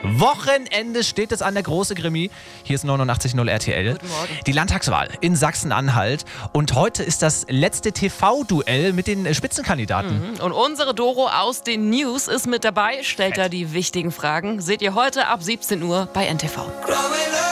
Wochenende steht es an, der große Krimi. Hier ist 89.0 RTL. Guten Morgen. Die Landtagswahl in Sachsen-Anhalt. Und heute ist das letzte TV-Duell mit den Spitzenkandidaten. Und unsere Doro aus den News ist mit dabei, stellt da die wichtigen Fragen. Seht ihr heute ab 17 Uhr bei NTV.